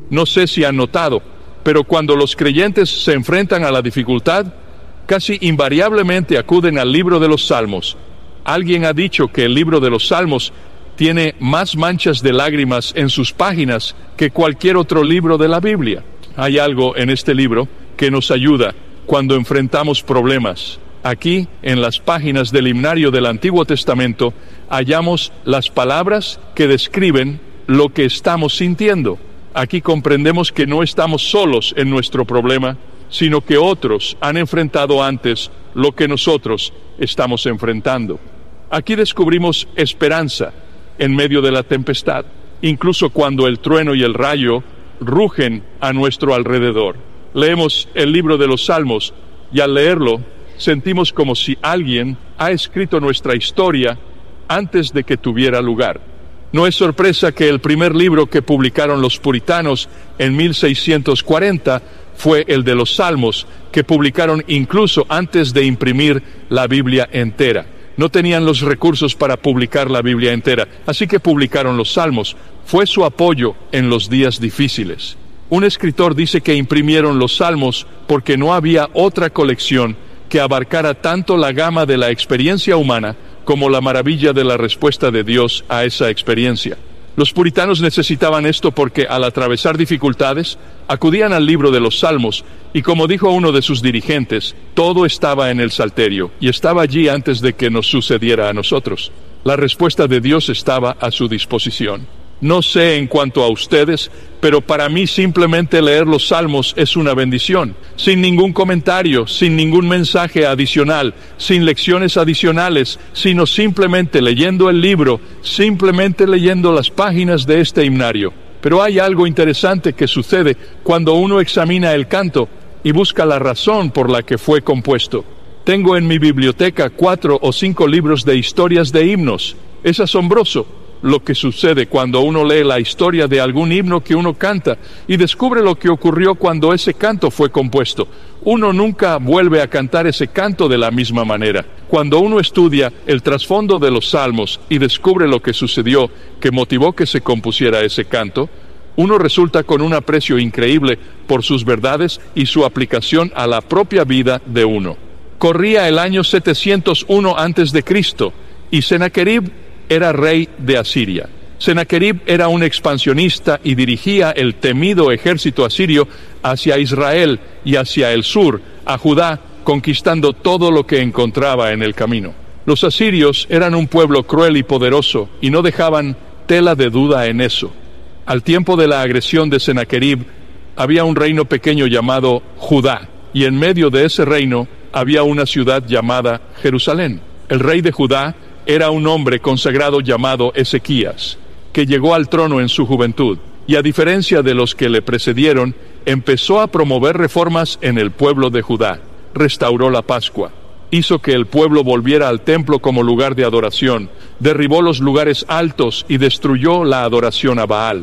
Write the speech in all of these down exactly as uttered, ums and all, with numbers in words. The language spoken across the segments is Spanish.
No sé si han notado, pero cuando los creyentes se enfrentan a la dificultad, casi invariablemente acuden al libro de los Salmos. Alguien ha dicho que el libro de los Salmos tiene más manchas de lágrimas en sus páginas que cualquier otro libro de la Biblia. Hay algo en este libro que nos ayuda cuando enfrentamos problemas. Aquí, en las páginas del himnario del Antiguo Testamento, hallamos las palabras que describen lo que estamos sintiendo. Aquí comprendemos que no estamos solos en nuestro problema, sino que otros han enfrentado antes lo que nosotros estamos enfrentando. Aquí descubrimos esperanza en medio de la tempestad, incluso cuando el trueno y el rayo rugen a nuestro alrededor. Leemos el libro de los Salmos y al leerlo sentimos como si alguien ha escrito nuestra historia antes de que tuviera lugar. No es sorpresa que el primer libro que publicaron los puritanos en mil seiscientos cuarenta fue el de los Salmos, que publicaron incluso antes de imprimir la Biblia entera. No tenían los recursos para publicar la Biblia entera, así que publicaron los Salmos. Fue su apoyo en los días difíciles. Un escritor dice que imprimieron los Salmos porque no había otra colección que abarcara tanto la gama de la experiencia humana como la maravilla de la respuesta de Dios a esa experiencia. Los puritanos necesitaban esto porque al atravesar dificultades, acudían al libro de los Salmos, y como dijo uno de sus dirigentes, todo estaba en el Salterio, y estaba allí antes de que nos sucediera a nosotros. La respuesta de Dios estaba a su disposición. No sé en cuanto a ustedes, pero para mí simplemente leer los Salmos es una bendición, sin ningún comentario, sin ningún mensaje adicional, sin lecciones adicionales, sino simplemente leyendo el libro, simplemente leyendo las páginas de este himnario. Pero hay algo interesante que sucede cuando uno examina el canto y busca la razón por la que fue compuesto. Tengo en mi biblioteca cuatro o cinco libros de historias de himnos. Es asombroso lo que sucede cuando uno lee la historia de algún himno que uno canta y descubre lo que ocurrió cuando ese canto fue compuesto. Uno nunca vuelve a cantar ese canto de la misma manera. Cuando uno estudia el trasfondo de los Salmos y descubre lo que sucedió que motivó que se compusiera ese canto, uno resulta con un aprecio increíble por sus verdades y su aplicación a la propia vida de uno. Corría el año setecientos uno antes de Cristo y Sennacherib era rey de Asiria. Sennacherib era un expansionista y dirigía el temido ejército asirio hacia Israel y hacia el sur, a Judá, conquistando todo lo que encontraba en el camino. Los asirios eran un pueblo cruel y poderoso, y no dejaban tela de duda en eso. Al tiempo de la agresión de Sennacherib, había un reino pequeño llamado Judá, y en medio de ese reino había una ciudad llamada Jerusalén. El rey de Judá era un hombre consagrado llamado Ezequías, que llegó al trono en su juventud, y a diferencia de los que le precedieron, empezó a promover reformas en el pueblo de Judá. Restauró la Pascua, hizo que el pueblo volviera al templo como lugar de adoración, derribó los lugares altos y destruyó la adoración a Baal.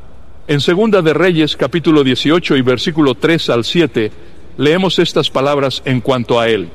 En Segunda de Reyes, capítulo dieciocho y versículo tres al siete, leemos estas palabras en cuanto a él.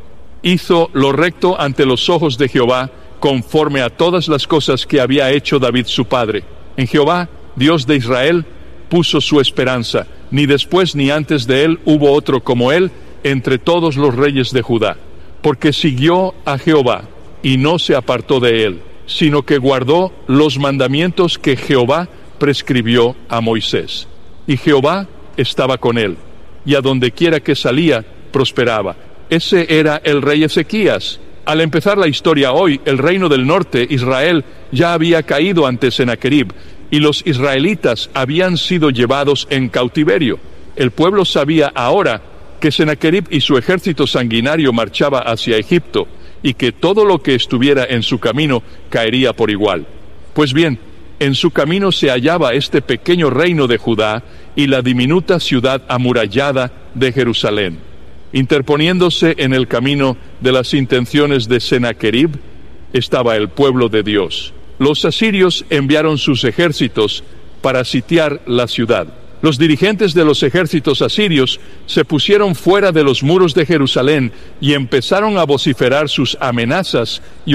Hizo lo recto ante los ojos de Jehová, conforme a todas las cosas que había hecho David su padre. En Jehová, Dios de Israel, puso su esperanza. Ni después ni antes de él hubo otro como él entre todos los reyes de Judá. Porque siguió a Jehová, y no se apartó de él, sino que guardó los mandamientos que Jehová prescribió a Moisés. Y Jehová estaba con él, y a donde quiera que salía, prosperaba. Ese era el rey Ezequías. Al empezar la historia hoy, el reino del norte, Israel, ya había caído ante Sennacherib, y los israelitas habían sido llevados en cautiverio. El pueblo sabía ahora que Sennacherib y su ejército sanguinario marchaba hacia Egipto, y que todo lo que estuviera en su camino caería por igual. Pues bien, en su camino se hallaba este pequeño reino de Judá y la diminuta ciudad amurallada de Jerusalén. Interponiéndose en el camino de las intenciones de Sennacherib estaba el pueblo de Dios. Los asirios enviaron sus ejércitos para sitiar la ciudad. Los dirigentes de los ejércitos asirios se pusieron fuera de los muros de Jerusalén y empezaron a vociferar sus amenazas y